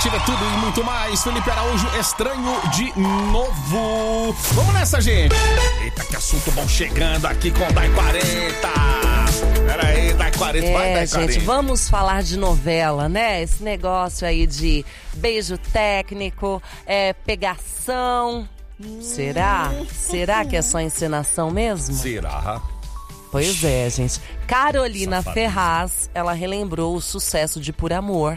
Ativa tudo e muito mais. Felipe Araújo, Estranho de Novo. Vamos nessa, gente. Eita, que assunto bom chegando aqui com o Dai 40. Pera aí, Dai 40, vai Dai 40. Gente, vamos falar de novela, né? Esse negócio aí de beijo técnico, pegação. Será? Será que é só encenação mesmo? Será? Pois é, gente. Carolina Ferraz, ela relembrou o sucesso de Por Amor.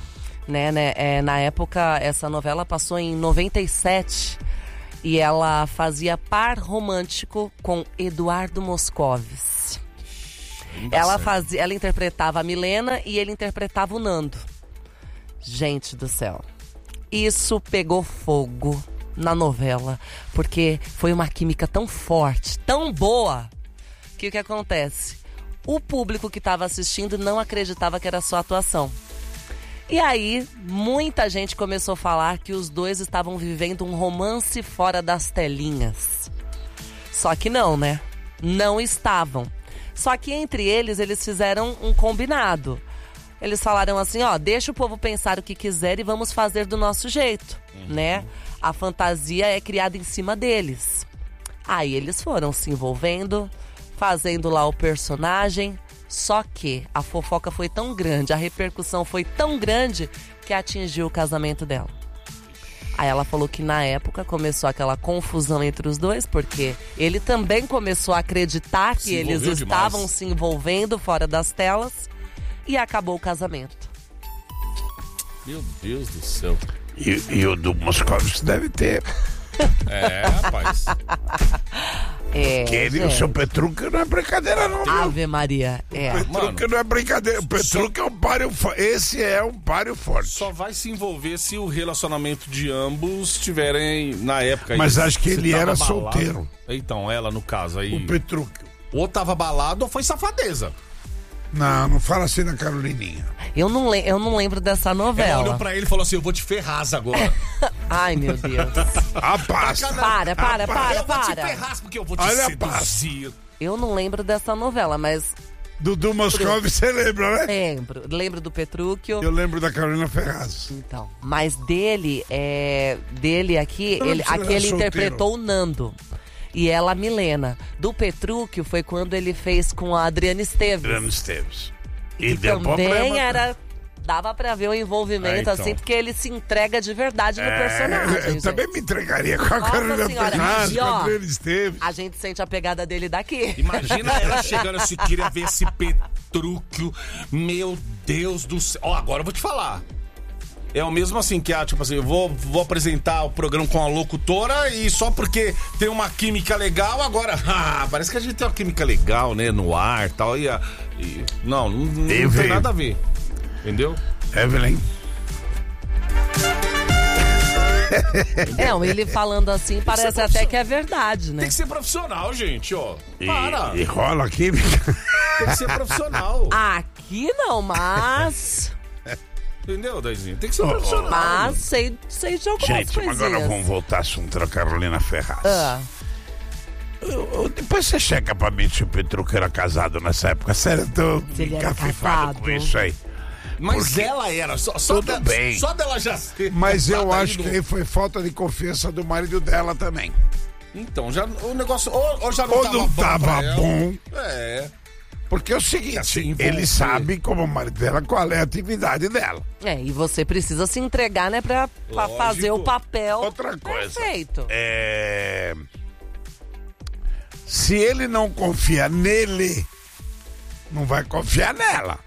Na época, essa novela passou em 97 e ela fazia par romântico com Eduardo Moscovis. Ela interpretava a Milena e ele interpretava o Nando. Gente do céu, isso pegou fogo na novela, porque foi uma química tão forte, tão boa, que o que acontece? O público que estava assistindo não acreditava que era só atuação. E aí, muita gente começou a falar que os dois estavam vivendo um romance fora das telinhas. Só que não, né? Não estavam. Só que entre eles fizeram um combinado. Eles falaram assim, deixa o povo pensar o que quiser e vamos fazer do nosso jeito, né? A fantasia é criada em cima deles. Aí eles foram se envolvendo, fazendo lá o personagem. Só que a fofoca foi tão grande, a repercussão foi tão grande que atingiu o casamento dela. Aí ela falou que na época começou aquela confusão entre os dois, porque ele também começou a acreditar que eles estavam se envolvendo fora das telas e acabou o casamento. Meu Deus do céu. E o do Moscovis deve ter. Rapaz. Ele e o seu Petrúquio não é brincadeira, não. Ave Maria. O Petrúquio não é brincadeira. O Petrúquio é um páreo forte. Esse é um páreo forte. Só vai se envolver se o relacionamento de ambos estiverem na época. Mas acho que ele era solteiro. Então, ela no caso aí. O Petrúquio. Ou tava balado ou foi safadeza. Não fala assim da Carolininha. Eu não lembro dessa novela. Ela olhou pra ele e falou assim, eu vou te ferrar agora. Ai, meu Deus. A pasta. Para. Eu vou te ferrar porque eu vou te seduzir. Eu não lembro dessa novela, mas... Dudu Moscovis, você lembra, né? Lembro do Petrúquio. Eu lembro da Carolina Ferraz. Então, mas dele aqui, ele interpretou o Nando. E ela, a Milena. Do Petrúquio foi quando ele fez com a Adriana Esteves. E deu também problema. Dava pra ver o envolvimento, assim, porque ele se entrega de verdade no personagem. Eu também me entregaria com a Carolina Ferraz, com a Adriana Esteves. A gente sente a pegada dele daqui. Imagina ela chegando assim, queria ver esse Petrúquio. Meu Deus do céu. Agora eu vou te falar. É o mesmo assim, que tipo assim, eu vou apresentar o programa com a locutora e só porque tem uma química legal, agora, parece que a gente tem uma química legal, né, no ar e tal, não tem nada a ver, entendeu? Evelyn. Ele falando assim, parece até que é verdade, né? Tem que ser profissional, gente, Para. E rola a química. Tem que ser profissional. Aqui não, mas... Entendeu, Daizinho? Tem que ser profissional. Mas sei de algumas coisinhas. Gente, agora vamos voltar ao assunto da Carolina Ferraz. Depois você checa pra mim se o Petrúquio era casado nessa época. Sério, eu tô encafifado com isso aí. Mas porque ela era, só bem. Só dela já ser. Mas eu acho que aí foi falta de confiança do marido dela também. Então, o negócio ou já não tava bom. Porque é o seguinte, assim, ele sabe, como o marido dela, qual é a atividade dela. E você precisa se entregar, né, pra fazer o papel. Outra coisa. Perfeito. Se ele não confia nele, não vai confiar nela.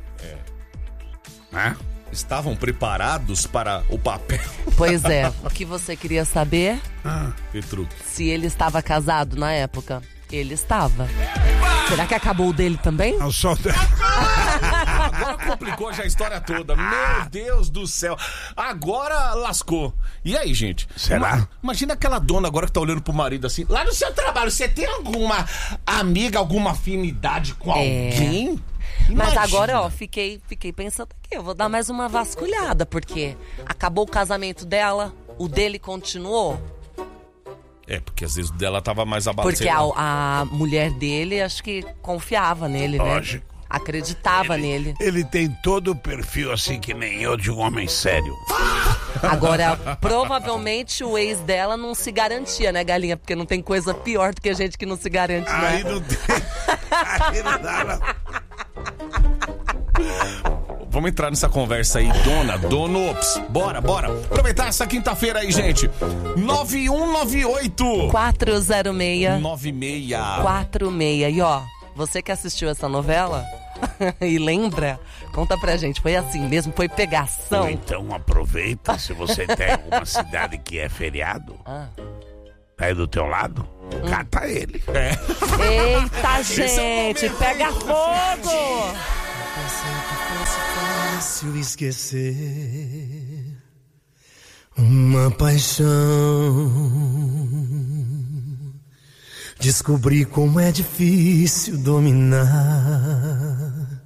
Né? Estavam preparados para o papel. Pois é. O que você queria saber? Petrúquio. Se ele estava casado na época. Ele estava. Será que acabou o dele também? Não, só... Agora complicou já a história toda. Meu Deus do céu. Agora lascou. E aí, gente? Será? Imagina aquela dona agora que tá olhando pro marido assim. Lá no seu trabalho, você tem alguma amiga, alguma afinidade com alguém? Mas agora, fiquei pensando aqui. Eu vou dar mais uma vasculhada, porque acabou o casamento dela, o dele continuou. Porque às vezes o dela tava mais abalado. Porque a mulher dele, acho que confiava nele, Lógico. né? acreditava nele. Ele tem todo o perfil assim que nem eu de um homem sério. Agora, provavelmente o ex dela não se garantia, né, Galinha? Porque não tem coisa pior do que a gente que não se garante, né? Aí não tem. Aí não dá, não. Vamos entrar nessa conversa aí, Donops. Bora. Aproveitar essa quinta-feira aí, gente. 9198 406 9646. E ó, você que assistiu essa novela e lembra, conta pra gente, foi assim mesmo? Foi pegação? Ou então aproveita, se você tem alguma cidade que é feriado, tá aí do teu lado, cata ele. Eita, gente, pega fogo! Pensei que fosse fácil esquecer uma paixão. Descobri como é difícil dominar